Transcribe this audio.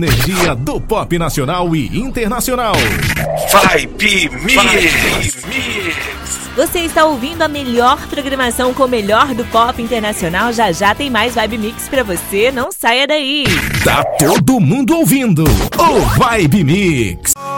energia do pop nacional e internacional. Vibe Mix. Você está ouvindo a melhor programação com o melhor do pop internacional. Já já tem mais Vibe Mix pra você, não saia daí. Tá todo mundo ouvindo o Vibe Mix.